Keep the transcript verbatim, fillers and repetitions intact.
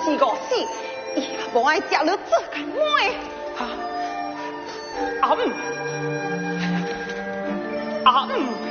死我死，伊也无爱食了这干妹。啊！阿姆，阿姆。